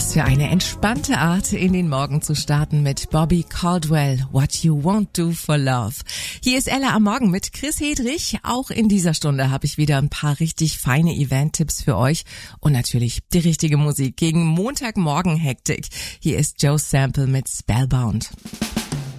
Was für eine entspannte Art, in den Morgen zu starten mit Bobby Caldwell, What You Won't Do for Love. Hier ist Ella am Morgen mit Chris Hedrich. Auch in dieser Stunde habe ich wieder ein paar richtig feine Event-Tipps für euch und natürlich die richtige Musik gegen Montagmorgen-Hektik. Hier ist Joe Sample mit Spellbound.